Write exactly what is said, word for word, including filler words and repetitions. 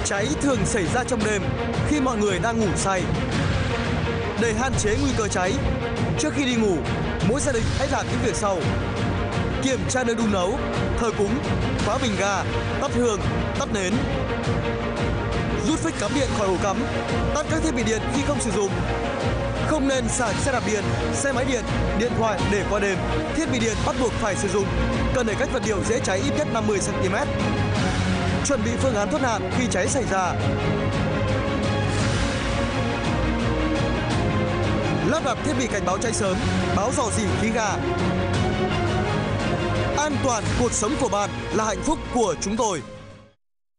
Cháy thường xảy ra trong đêm khi mọi người đang ngủ say. Để hạn chế nguy cơ cháy, trước khi đi ngủ, mỗi gia đình hãy làm những việc sau: kiểm tra nơi đun nấu, thờ cúng, khóa bình ga, tắt hương, tắt nến, rút phích cắm điện khỏi ổ cắm, tắt các thiết bị điện khi không sử dụng. Không nên xả xe đạp điện, xe máy điện, điện thoại để qua đêm. Thiết bị điện bắt buộc phải sử dụng, cần để cách vật liệu dễ cháy ít nhất năm mươi xăng ti mét. Chuẩn bị phương án thoát nạn khi cháy xảy ra. Lắp đặt thiết bị cảnh báo cháy sớm, báo rò rỉ khí ga. An toàn cuộc sống của bạn là hạnh phúc của chúng tôi.